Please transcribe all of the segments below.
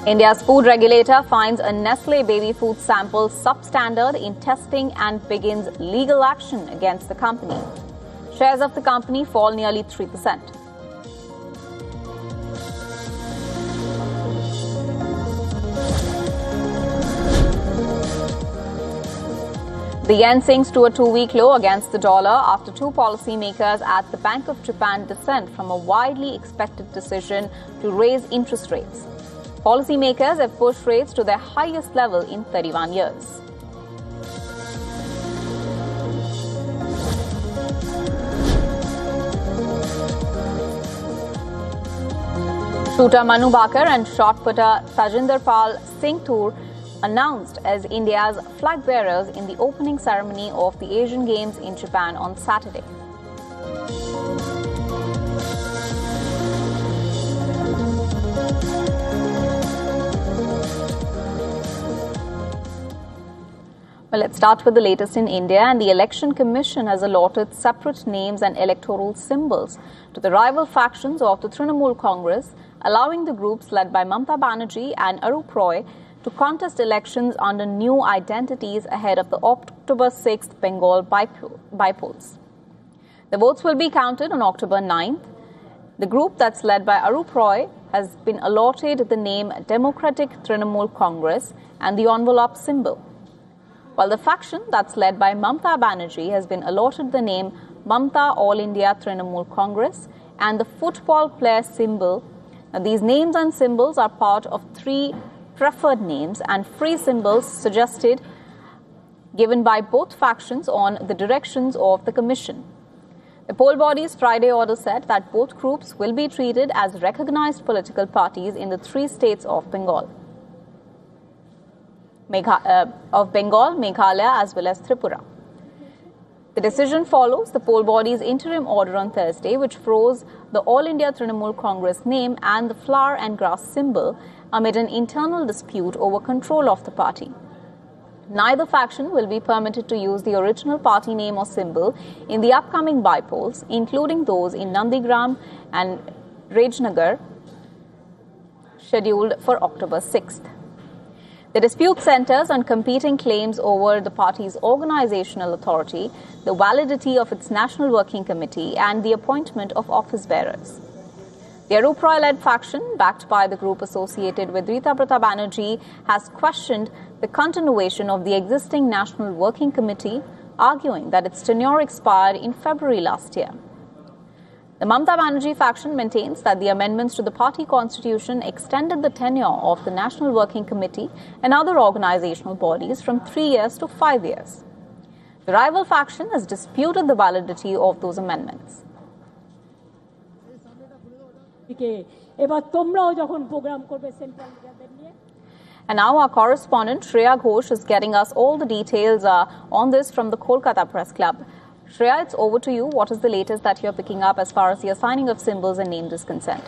India's food regulator finds a Nestle baby food sample substandard in testing and begins legal action against the company. Shares of the company fall nearly 3%. The yen sinks to a two-week low against the dollar after two policymakers at the Bank of Japan dissent from a widely expected decision to raise interest rates. Policymakers have pushed rates to their highest level in 31 years. Shooter Manu Bhaker and shot putter Tajinder Pal Singh Toor announced as India's flag bearers in the opening ceremony of the Asian Games in Japan on Saturday. Well, let's start with the latest in India, and the Election Commission has allotted separate names and electoral symbols to the rival factions of the Trinamool Congress, allowing the groups led by Mamata Banerjee and Arup Roy to contest elections under new identities ahead of the October 6th Bengal bypolls. The votes will be counted on October 9th. The group that's led by Arup Roy has been allotted the name Democratic Trinamool Congress and the envelope symbol, while the faction that's led by Mamata Banerjee has been allotted the name Mamata All India Trinamool Congress and the football player symbol. Now, these names and symbols are part of three preferred names and free symbols suggested given by both factions on the directions of the Commission. The poll body's Friday order said that both groups will be treated as recognized political parties in the three states of Bengal, Meghalaya as well as Tripura. The decision follows the poll body's interim order on Thursday, which froze the All India Trinamool Congress name and the flower and grass symbol amid an internal dispute over control of the party. Neither faction will be permitted to use the original party name or symbol in the upcoming bypolls, including those in Nandigram and Rajnagar, scheduled for October 6th. The dispute centers on competing claims over the party's organizational authority, the validity of its National Working Committee, and the appointment of office bearers. The Arup Roy-led faction, backed by the group associated with Ritabhrata Banerjee, has questioned the continuation of the existing National Working Committee, arguing that its tenure expired in February last year. The Mamata Banerjee faction maintains that the amendments to the party constitution extended the tenure of the National Working Committee and other organizational bodies from 3 years to 5 years. The rival faction has disputed the validity of those amendments. And now our correspondent Shreya Ghosh is getting us all the details on this from the Kolkata Press Club. Shreya, it's over to you. What is the latest that you're picking up as far as the assigning of symbols and names is concerned?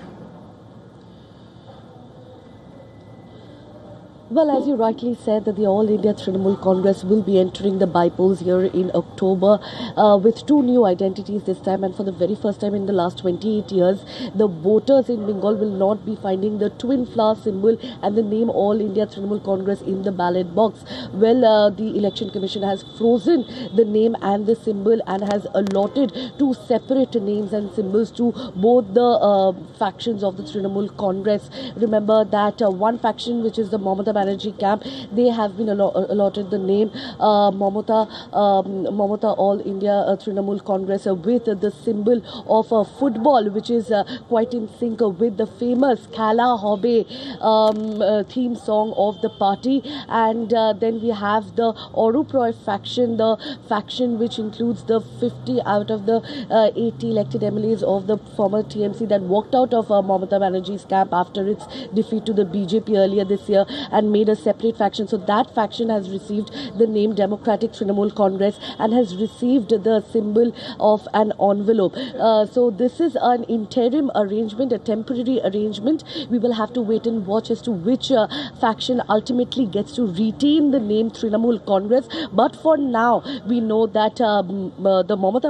Well, as you rightly said, that the All India Trinamool Congress will be entering the bypolls here in October with two new identities this time, and for the very first time in the last 28 years, the voters in Bengal will not be finding the twin flower symbol and the name All India Trinamool Congress in the ballot box. Well, the Election Commission has frozen the name and the symbol and has allotted two separate names and symbols to both the factions of the Trinamool Congress. Remember that one faction, which is the Mamata Banerjee camp, they have been allotted the name Mamata All India Trinamool Congress with the symbol of football, which is quite in sync with the famous Khala Hobe theme song of the party. And then we have the Arup Roy faction, the faction which includes the 50 out of the 80 elected MLAs of the former TMC that walked out of Mamata Banerjee's camp after its defeat to the BJP earlier this year and made a separate faction. So that faction has received the name Democratic Trinamool Congress and has received the symbol of an envelope. So this is an interim arrangement, a temporary arrangement. We will have to wait and watch as to which faction ultimately gets to retain the name Trinamool Congress. But for now, we know that the Mamata